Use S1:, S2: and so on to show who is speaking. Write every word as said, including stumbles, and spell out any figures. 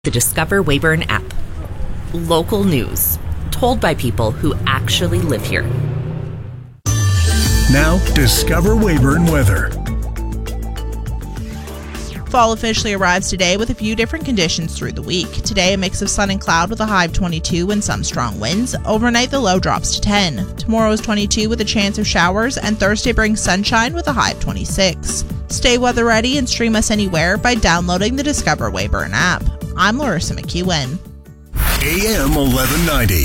S1: The Discover Weyburn app. Local news, told by people who actually live here.
S2: Now, Discover Weyburn weather.
S3: Fall officially arrives today with a few different conditions through the week. Today, a mix of sun and cloud with a high of twenty-two and some strong winds. Overnight, the low drops to ten. Tomorrow is twenty-two with a chance of showers, and Thursday brings sunshine with a high of twenty-six. Stay weather ready and stream us anywhere by downloading the Discover Weyburn app. I'm Larissa McEwen.
S2: A M eleven ninety.